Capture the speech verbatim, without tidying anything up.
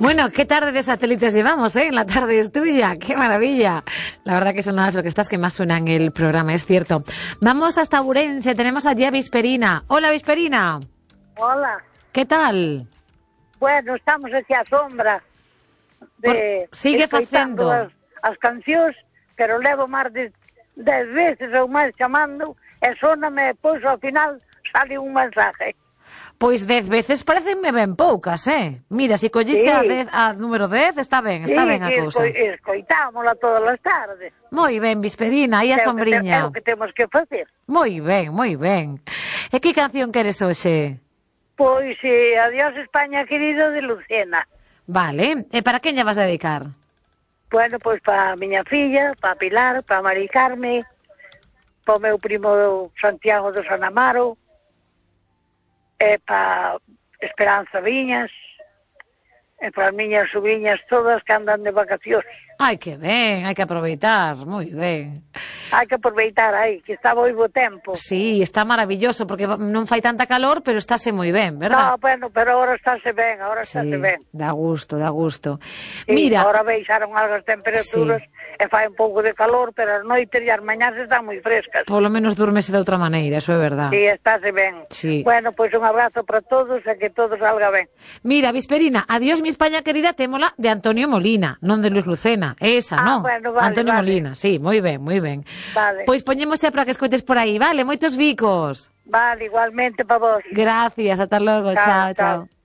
Bueno, qué tarde de satélites llevamos, ¿eh? La tarde es tuya, qué maravilla. La verdad que son una de las orquestas que más suenan en el programa, es cierto. Vamos hasta Ourense, tenemos allí a Visperina. Hola, Visperina. Hola. ¿Qué tal? Bueno, estamos aquí a sombra de... Por... Sigue facendo. As, as cancións, pero levo máis de dez veces ou máis chamando e soname, pois ao final sale un mensaje. Pois dez veces parecenme ben poucas, eh? Mira, se colliche sí. a, dez, a número dez, está ben, está sí, ben a sí, cousa. Sí, escoitámola todas as tardes. Moi ben, Visperina, aí a sombriña. É o que temos que facer. Moi ben, moi ben. E que canción queres hoxe? Pois, eh, Adiós España querido, de Lucena. Vale, e para quen lle vas a dedicar? Bueno, pois para a miña filla, para Pilar, para Mari Carme, para o meu primo Santiago do San Amaro, e para Esperanza Viñas, e para as miñas sobrinhas todas que andan de vacacións. Ai, que ben, hai que aproveitar, moi ben. Hai que aproveitar aí, que está moi bo tempo. Sí, está maravilloso, porque non fai tanta calor, pero estáse moi ben, verdad? No, bueno, pero ahora estáse ben, ahora sí, estáse ben. Dá gusto, dá gusto. Sí, Mira, ahora baixaron algas temperaturas, sí. E fai un pouco de calor, pero as noites e as mañás están moi frescas. Polo menos durmese de outra maneira, eso é verdad. Sí, estáse ben. Sí. Bueno, pois un abrazo para todos e que todo salga ben. Mira, Visperina, Adiós mi España querida, témola de Antonio Molina, non de Luis Lucena. Esa, ah, non? Bueno, vale, Antonio vale. Molina, sí, moi ben, moi ben. Vale. Pois poñemos xa para que escoites por aí, vale? Moitos bicos. Vale, igualmente para vos. Gracias, ata logo, chao, chao. chao.